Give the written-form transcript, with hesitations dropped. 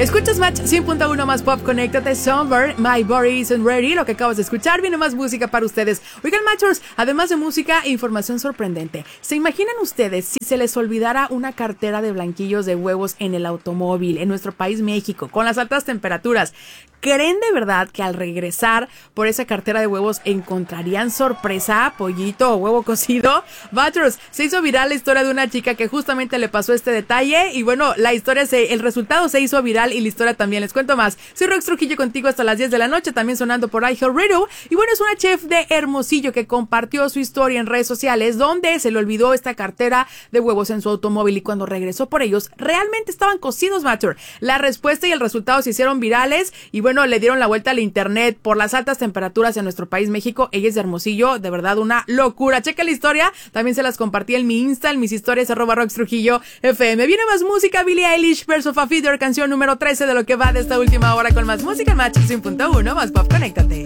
Escuchas Match 100.1 más pop, conéctate, Somewhere, My Body Isn't Ready. Lo que acabas de escuchar, viene más música para ustedes. Oigan, Matchers, además de música, información sorprendente. ¿Se imaginan ustedes si se les olvidara una cartera de blanquillos de huevos en el automóvil, en nuestro país México, con las altas temperaturas? ¿Creen de verdad que al regresar por esa cartera de huevos encontrarían sorpresa, pollito o huevo cocido? Matchers, se hizo viral la historia de una chica que justamente le pasó este detalle y bueno, el resultado se hizo viral y la historia también. Les cuento más. Soy Rox Trujillo contigo hasta las 10 de la noche, también sonando por iHeartRadio. Y bueno, es una chef de Hermosillo que compartió su historia en redes sociales donde se le olvidó esta cartera de huevos en su automóvil y cuando regresó por ellos, realmente estaban cocidos, Matcher. La respuesta y el resultado se hicieron virales y bueno, le dieron la vuelta al internet por las altas temperaturas en nuestro país México. Ella es de Hermosillo, de verdad una locura. Checa la historia, también se las compartí en mi Insta, en mis historias, @Rox Trujillo FM. Viene más música, Billie Eilish, Birds of a Feather, canción número 13 de lo que va de esta última hora con más música en Match 100.1 más pop, conéctate.